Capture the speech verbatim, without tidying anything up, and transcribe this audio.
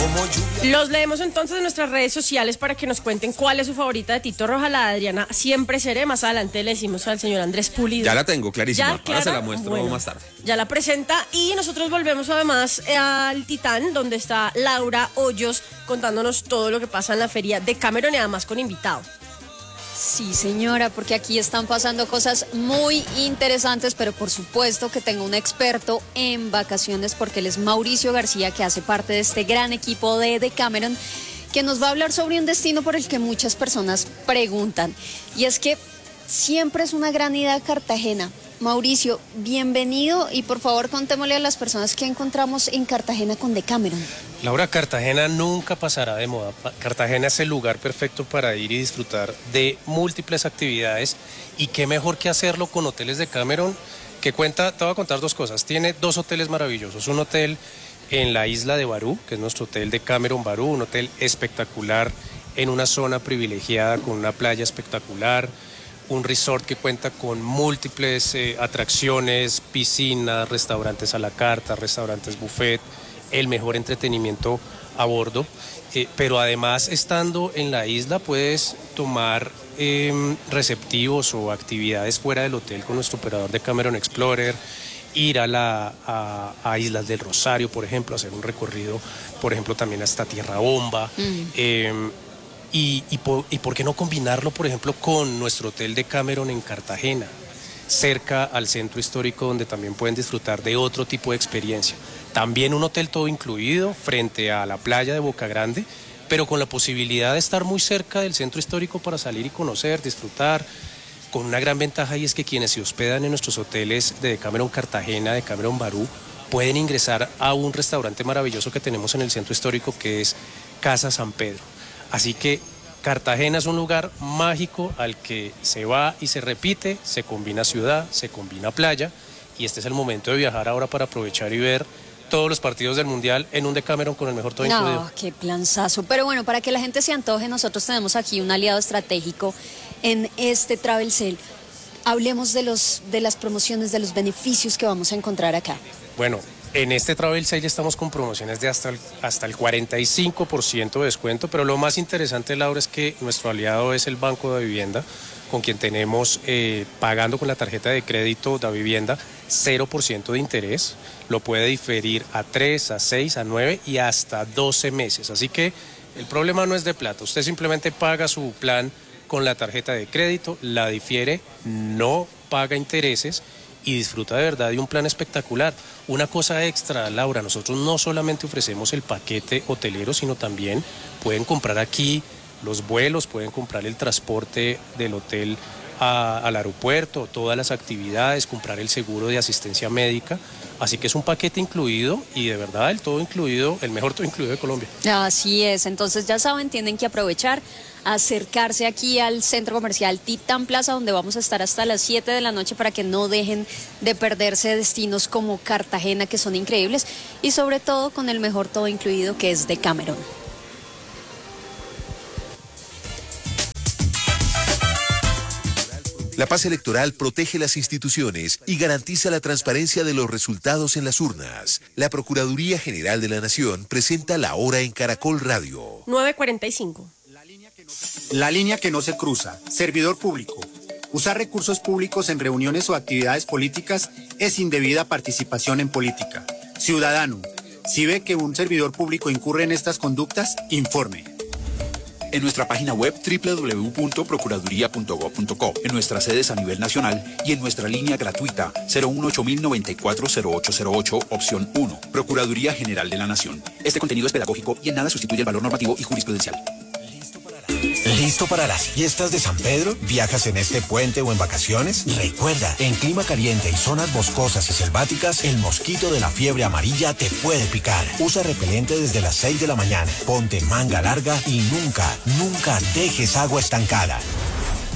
Los leemos entonces en nuestras redes sociales para que nos cuenten cuál es su favorita de Tito Roja. La de Adriana Siempre Seré. Más adelante le decimos al señor Andrés Pulido. Ya la tengo, clarísima. ¿Ya, Ahora se la muestro bueno, más tarde. Ya la presenta y nosotros volvemos además al Titán, donde está Laura Hoyos contándonos todo lo que pasa en la feria de Cameron y además con invitado. Sí, señora, porque aquí están pasando cosas muy interesantes, pero por supuesto que tengo un experto en vacaciones porque él es Mauricio García, que hace parte de este gran equipo de Decameron, que nos va a hablar sobre un destino por el que muchas personas preguntan. Y es que siempre es una gran idea Cartagena. Mauricio, bienvenido y por favor contémosle a las personas que encontramos en Cartagena con Decameron. Laura, Cartagena nunca pasará de moda. Cartagena es el lugar perfecto para ir y disfrutar de múltiples actividades y qué mejor que hacerlo con hoteles Decameron, que cuenta, te voy a contar dos cosas. Tiene dos hoteles maravillosos, un hotel en la isla de Barú, que es nuestro hotel Decameron Barú, un hotel espectacular en una zona privilegiada con una playa espectacular, un resort que cuenta con múltiples eh, atracciones, piscinas, restaurantes a la carta, restaurantes buffet, el mejor entretenimiento a bordo, eh, pero además estando en la isla puedes tomar eh, receptivos o actividades fuera del hotel con nuestro operador Decameron Explorer, ir a, la, a, a Islas del Rosario, por ejemplo, hacer un recorrido, por ejemplo, también hasta Tierra Bomba. Mm. Eh, y, y, por, y por qué no combinarlo, por ejemplo, con nuestro hotel Decameron en Cartagena, cerca al centro histórico, donde también pueden disfrutar de otro tipo de experiencia. También un hotel todo incluido frente a la playa de Boca Grande, pero con la posibilidad de estar muy cerca del centro histórico para salir y conocer, disfrutar, con una gran ventaja, y es que quienes se hospedan en nuestros hoteles de Decameron Cartagena, Decameron Barú, pueden ingresar a un restaurante maravilloso que tenemos en el centro histórico, que es Casa San Pedro. Así que Cartagena es un lugar mágico al que se va y se repite, se combina ciudad, se combina playa, y este es el momento de viajar ahora para aprovechar y ver todos los partidos del Mundial en un Decameron con el mejor todo no, incluido. No, qué planzazo. Pero bueno, para que la gente se antoje, nosotros tenemos aquí un aliado estratégico en este Travelcel. Hablemos de, los, de las promociones, de los beneficios que vamos a encontrar acá. Bueno, en este Travelcel ya estamos con promociones de hasta el, hasta el cuarenta y cinco por ciento de descuento, pero lo más interesante, Laura, es que nuestro aliado es el Banco de Vivienda, con quien tenemos eh, pagando con la tarjeta de crédito de Vivienda cero por ciento de interés, lo puede diferir a tres, a seis, a nueve y hasta doce meses. Así que el problema no es de plata, usted simplemente paga su plan con la tarjeta de crédito, la difiere, no paga intereses y disfruta de verdad de un plan espectacular. Una cosa extra, Laura, nosotros no solamente ofrecemos el paquete hotelero, sino también pueden comprar aquí los vuelos, pueden comprar el transporte del hotel a, al aeropuerto, todas las actividades, comprar el seguro de asistencia médica. Así que es un paquete incluido y de verdad el todo incluido, el mejor todo incluido de Colombia. Así es, entonces ya saben, tienen que aprovechar, acercarse aquí al centro comercial Titán Plaza, donde vamos a estar hasta las siete de la noche para que no dejen de perderse destinos como Cartagena, que son increíbles, y sobre todo con el mejor todo incluido, que es Decameron. La paz electoral protege las instituciones y garantiza la transparencia de los resultados en las urnas. La Procuraduría General de la Nación presenta La Hora en Caracol Radio. nueve cuarenta y cinco. La línea que no se cruza. Servidor público. Usar recursos públicos en reuniones o actividades políticas es indebida participación en política. Ciudadano, si ve que un servidor público incurre en estas conductas, informe. En nuestra página web doble u doble u doble u punto procuraduría punto gob punto co, en nuestras sedes a nivel nacional y en nuestra línea gratuita cero uno ocho mil noventa y cuatro cero ocho cero ocho, opción uno. Procuraduría General de la Nación. Este contenido es pedagógico y en nada sustituye el valor normativo y jurisprudencial. ¿Listo para las fiestas de San Pedro? ¿Viajas en este puente o en vacaciones? Recuerda, en clima caliente y zonas boscosas y selváticas, el mosquito de la fiebre amarilla te puede picar. Usa repelente desde las seis de la mañana, ponte manga larga y nunca, nunca dejes agua estancada.